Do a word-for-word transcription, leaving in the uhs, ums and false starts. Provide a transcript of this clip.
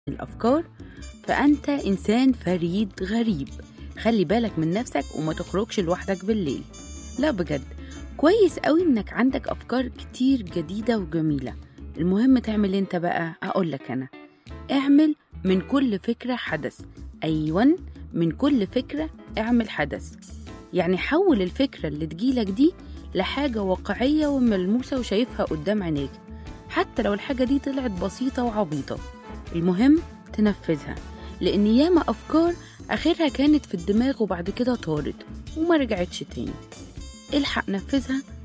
الأفكار، فأنت إنسان فريد غريب. خلي بالك من نفسك وما تخرجش لوحدك بالليل. لا بجد، كويس قوي إنك عندك أفكار كتير جديدة وجميلة. المهم تعمل انت بقى. أقولك أنا، اعمل من كل فكرة حدث. أيوة، من كل فكرة اعمل حدث. يعني حول الفكرة اللي تجيلك دي لحاجة واقعية وملموسة وشايفها قدام عينيك، حتى لو الحاجة دي طلعت بسيطة وعبيطة. المهم تنفذها، لأن ياما أفكار آخرها كانت في الدماغ وبعد كده طارت وما رجعتش تاني. الحق نفذها